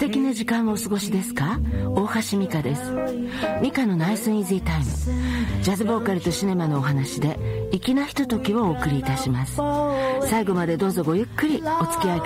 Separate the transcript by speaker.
Speaker 1: 敵な時間をお過ごしですか？大橋美香です。美香のナイスイージータイム、ジャズボーカルとシネマのお話で粋なひとときをお送りいたします。最後までどうぞごゆっくりお付き合いください。